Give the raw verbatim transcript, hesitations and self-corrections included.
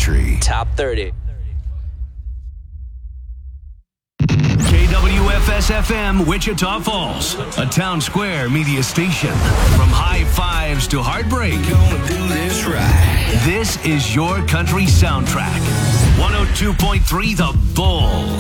country. Top thirty. K W F S F M, Wichita Falls, a Town Square media station. From high fives to heartbreak. Gonna do this right. This is your country soundtrack. one oh two point three The Bull.